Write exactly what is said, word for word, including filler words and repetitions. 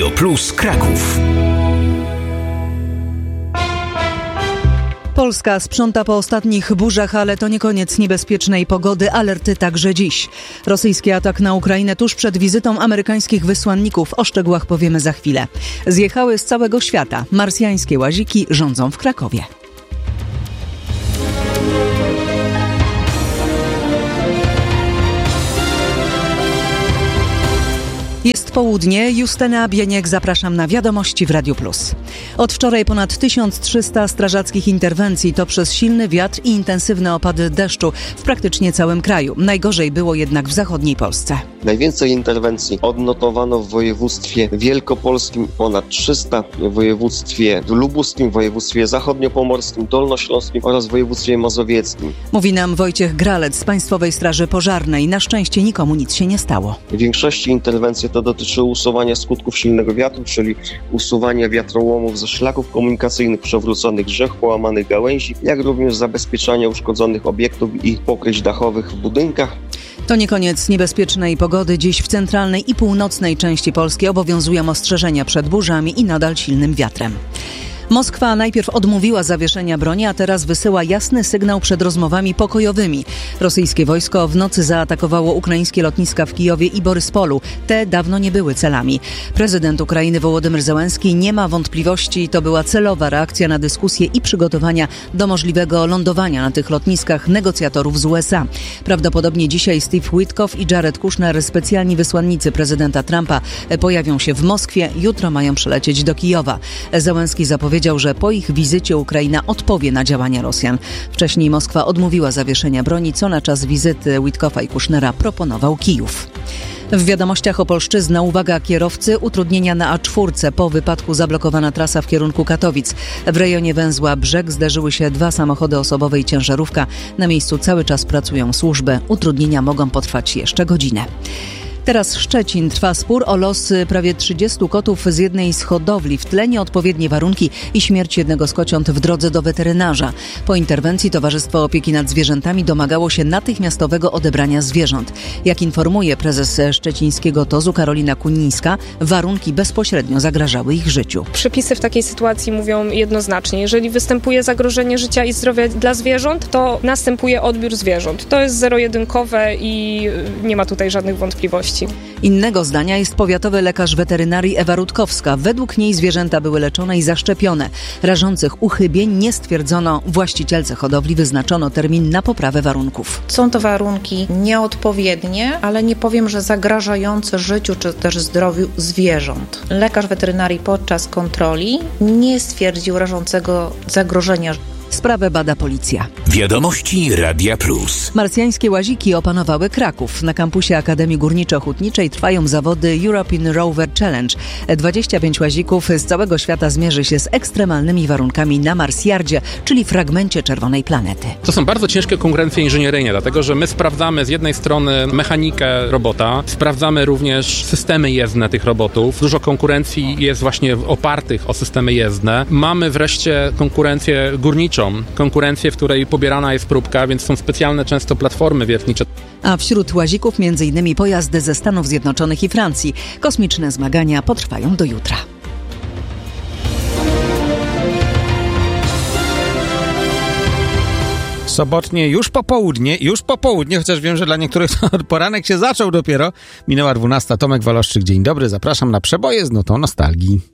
Radio Plus Kraków. Polska sprząta po ostatnich burzach, ale to nie koniec niebezpiecznej pogody. Alerty także dziś. Rosyjski atak na Ukrainę tuż przed wizytą amerykańskich wysłanników. O szczegółach powiemy za chwilę. Zjechały z całego świata. Marsjańskie łaziki rządzą w Krakowie. Jest południe. Justyna Bieniek, zapraszam na wiadomości w Radiu Plus. Od wczoraj ponad tysiąc trzysta strażackich interwencji to przez silny wiatr i intensywne opady deszczu w praktycznie całym kraju. Najgorzej było jednak w zachodniej Polsce. Najwięcej interwencji odnotowano w województwie wielkopolskim, ponad trzysta, w województwie lubuskim, w województwie zachodniopomorskim, dolnośląskim oraz w województwie mazowieckim. Mówi nam Wojciech Gralec z Państwowej Straży Pożarnej. Na szczęście nikomu nic się nie stało. W większości interwencji to dotyczy usuwania skutków silnego wiatru, czyli usuwania wiatrołomów ze szlaków komunikacyjnych, przewróconych drzew, połamanych gałęzi, jak również zabezpieczania uszkodzonych obiektów i pokryć dachowych w budynkach. To nie koniec niebezpiecznej pogody. Dziś w centralnej i północnej części Polski obowiązują ostrzeżenia przed burzami i nadal silnym wiatrem. Moskwa najpierw odmówiła zawieszenia broni, a teraz wysyła jasny sygnał przed rozmowami pokojowymi. Rosyjskie wojsko w nocy zaatakowało ukraińskie lotniska w Kijowie i Boryspolu. Te dawno nie były celami. Prezydent Ukrainy Wołodymyr Zełenski nie ma wątpliwości, to była celowa reakcja na dyskusje i przygotowania do możliwego lądowania na tych lotniskach negocjatorów z U S A. Prawdopodobnie dzisiaj Steve Witkoff i Jared Kushner, specjalni wysłannicy prezydenta Trumpa, pojawią się w Moskwie. Jutro mają przylecieć do Kijowa. Zełenski zapowiedział, Powiedział, że po ich wizycie Ukraina odpowie na działania Rosjan. Wcześniej Moskwa odmówiła zawieszenia broni, co na czas wizyty Witkoffa i Kusznera proponował Kijów. W wiadomościach Opolszczyzna, uwaga kierowcy, utrudnienia na A cztery. Po wypadku zablokowana trasa w kierunku Katowic. W rejonie węzła Brzeg zderzyły się dwa samochody osobowe i ciężarówka. Na miejscu cały czas pracują służby. Utrudnienia mogą potrwać jeszcze godzinę. Teraz Szczecin. Trwa spór o losy prawie trzydziestu kotów z jednej z hodowli. W tle nieodpowiednie warunki i śmierć jednego z kociąt w drodze do weterynarza. Po interwencji Towarzystwo Opieki nad Zwierzętami domagało się natychmiastowego odebrania zwierząt. Jak informuje prezes szczecińskiego tozu Karolina Kunińska, warunki bezpośrednio zagrażały ich życiu. Przepisy w takiej sytuacji mówią jednoznacznie. Jeżeli występuje zagrożenie życia i zdrowia dla zwierząt, to następuje odbiór zwierząt. To jest zero-jedynkowe i nie ma tutaj żadnych wątpliwości. Innego zdania jest powiatowy lekarz weterynarii Ewa Rutkowska. Według niej zwierzęta były leczone i zaszczepione. Rażących uchybień nie stwierdzono. Właścicielce hodowli wyznaczono termin na poprawę warunków. Są to warunki nieodpowiednie, ale nie powiem, że zagrażające życiu czy też zdrowiu zwierząt. Lekarz weterynarii podczas kontroli nie stwierdził rażącego zagrożenia. Sprawę bada policja. Wiadomości Radia Plus. Marsjańskie łaziki opanowały Kraków. Na kampusie Akademii Górniczo-Hutniczej trwają zawody European Rover Challenge. dwadzieścia pięć łazików z całego świata zmierzy się z ekstremalnymi warunkami na Marsjardzie, czyli fragmencie czerwonej planety. To są bardzo ciężkie konkurencje inżynieryjne, dlatego że my sprawdzamy z jednej strony mechanikę robota, sprawdzamy również systemy jezdne tych robotów. Dużo konkurencji jest właśnie opartych o systemy jezdne. Mamy wreszcie konkurencję górniczą, konkurencję, w której pobierana jest próbka, więc są specjalne często platformy wiertnicze. A wśród łazików między innymi pojazdy ze Stanów Zjednoczonych i Francji. Kosmiczne zmagania potrwają do jutra. Sobotnie, już popołudnie, już popołudnie, chociaż wiem, że dla niektórych poranek się zaczął dopiero. Minęła dwunasta. Tomek Waloszczyk, dzień dobry, zapraszam na przeboje z nutą nostalgii.